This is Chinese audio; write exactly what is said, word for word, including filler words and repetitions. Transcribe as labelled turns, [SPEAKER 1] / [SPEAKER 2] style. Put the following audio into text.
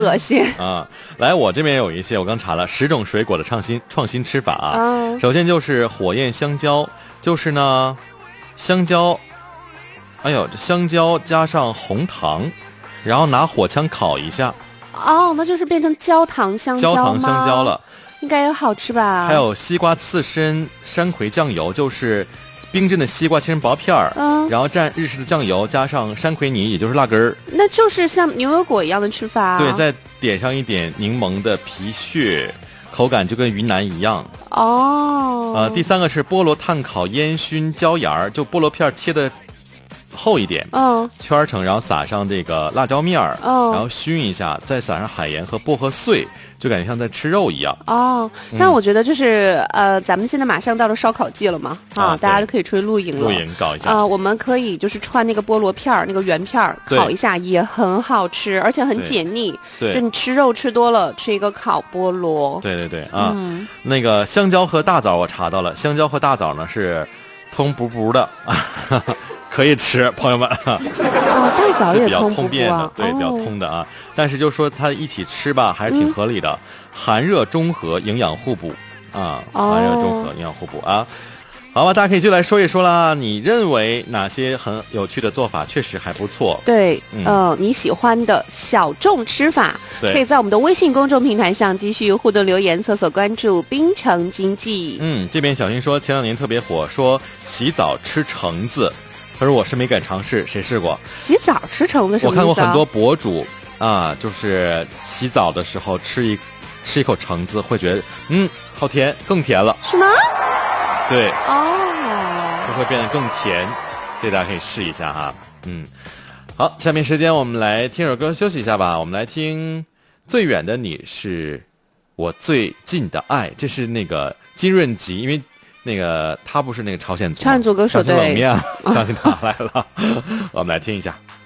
[SPEAKER 1] 恶心
[SPEAKER 2] 啊！来，我这边有一些，我刚查了十种水果的创新创新吃法啊。
[SPEAKER 1] 嗯、
[SPEAKER 2] 首先就是火焰香蕉，就是呢，香蕉，哎呦，这香蕉加上红糖，然后拿火枪烤一下。
[SPEAKER 1] 哦，那就是变成焦糖香蕉吗？
[SPEAKER 2] 焦糖香蕉了，
[SPEAKER 1] 应该也好吃吧？
[SPEAKER 2] 还有西瓜刺身山葵酱油，就是冰镇的西瓜切成薄片儿，
[SPEAKER 1] 嗯，
[SPEAKER 2] 然后蘸日式的酱油，加上山葵泥，也就是辣根儿，
[SPEAKER 1] 那就是像牛油果一样的吃法、啊。
[SPEAKER 2] 对，再点上一点柠檬的皮屑，口感就跟云南一样。
[SPEAKER 1] 哦，
[SPEAKER 2] 呃，第三个是菠萝炭烤烟熏椒盐儿，就菠萝片切的厚一点，
[SPEAKER 1] 嗯，
[SPEAKER 2] 圈成，然后撒上这个辣椒面儿，
[SPEAKER 1] 嗯，
[SPEAKER 2] 然后熏一下，再撒上海盐和薄荷碎，就感觉像在吃肉一样。
[SPEAKER 1] 哦，那我觉得就是、嗯、呃，咱们现在马上到了烧烤季了嘛，啊，
[SPEAKER 2] 啊
[SPEAKER 1] 大家都可以出去露营了，
[SPEAKER 2] 露营搞一下。
[SPEAKER 1] 啊、呃，我们可以就是穿那个菠萝片儿，那个圆片儿烤一下，也很好吃，而且很解腻。
[SPEAKER 2] 对，
[SPEAKER 1] 就你吃肉吃多了，吃一个烤菠萝。
[SPEAKER 2] 对对对啊、
[SPEAKER 1] 嗯，
[SPEAKER 2] 那个香蕉和大枣我查到了，香蕉和大枣呢是通补补的。可以吃，朋友们。
[SPEAKER 1] 哦，大枣也
[SPEAKER 2] 是比较
[SPEAKER 1] 通补
[SPEAKER 2] 通便的，
[SPEAKER 1] 啊，
[SPEAKER 2] 对，
[SPEAKER 1] 哦、
[SPEAKER 2] 比较通的啊。但是就说它一起吃吧，还是挺合理的，嗯、寒热中和，营养互补啊，
[SPEAKER 1] 哦、
[SPEAKER 2] 寒热中和，营养互补啊。好吧，大家可以就来说一说啦，你认为哪些很有趣的做法确实还不错？
[SPEAKER 1] 对，嗯、呃，你喜欢的小众吃法，可以在我们的微信公众平台上继续互动留言，搜索关注槟城经济。
[SPEAKER 2] 嗯，这边小新说前两年特别火，说洗澡吃橙子。可是我是没敢尝试，谁试过？
[SPEAKER 1] 洗澡吃橙子什么意思啊？
[SPEAKER 2] 我看过很多博主啊，就是洗澡的时候吃一吃一口橙子，会觉得嗯好甜，更甜了。
[SPEAKER 1] 是吗？
[SPEAKER 2] 对，
[SPEAKER 1] 哦，
[SPEAKER 2] 就会变得更甜，这大家可以试一下哈。嗯，好，下面时间我们来听首歌休息一下吧。我们来听《最远的你是我最近的爱》，这是那个金润吉，因为。那个他不是那个朝鲜族，
[SPEAKER 1] 朝鲜族歌手，
[SPEAKER 2] 对，冷面，相信他来了，我们来听一下。